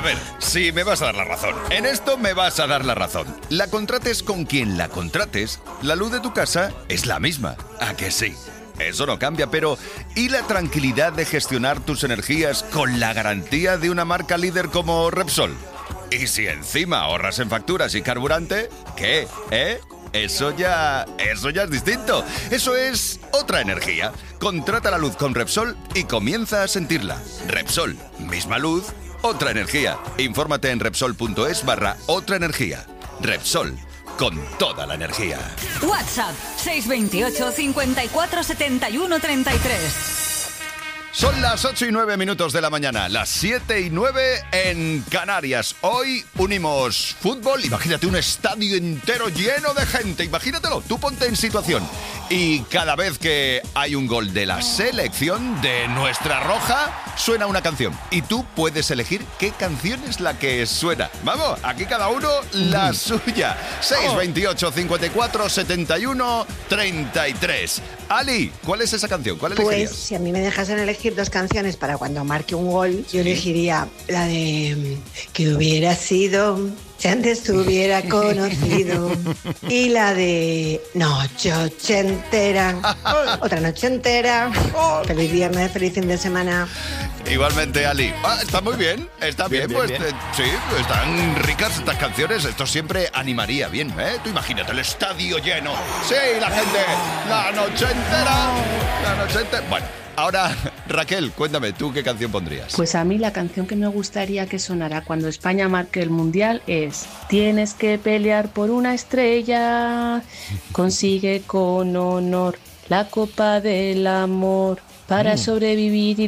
ver, sí, me vas a dar la razón. En esto me vas a dar la razón. La contrates con quien la contrates, la luz de tu casa es la misma. ¿A que sí? Eso no cambia, pero ¿y la tranquilidad de gestionar tus energías con la garantía de una marca líder como Repsol? Y si encima ahorras en facturas y carburante, ¿qué? Eso ya es distinto. Eso es otra energía. Contrata la luz con Repsol y comienza a sentirla. Repsol, misma luz, otra energía. Infórmate en Repsol.es/otra energía. Repsol, con toda la energía. WhatsApp 628 54 71 33. Son las 8:09 de la mañana, las 7:09 en Canarias. Hoy unimos fútbol, imagínate un estadio entero lleno de gente, imagínatelo, tú ponte en situación. Y cada vez que hay un gol de la selección de nuestra roja, suena una canción. Y tú puedes elegir qué canción es la que suena. Vamos, aquí cada uno la suya. 628 54 71 33. Ali, ¿cuál es esa canción? ¿Cuál elegirías? Pues si a mí me dejasen elegir dos canciones para cuando marque un gol, yo elegiría la de Que hubiera sido si antes te hubiera conocido, y la de Noche Ochentera, otra noche entera. Feliz viernes, feliz fin de semana. Igualmente, Ali. Está muy bien, está bien, pues bien. Sí, están ricas estas canciones. Esto siempre animaría bien, ¿eh? Tú imagínate el estadio lleno. Sí, la gente, la noche entera. Bueno, ahora, Raquel, cuéntame, ¿tú qué canción pondrías? Pues a mí la canción que me gustaría que sonara cuando España marque el Mundial es Tienes que pelear por una estrella, consigue con honor la Copa del Amor para sobrevivir y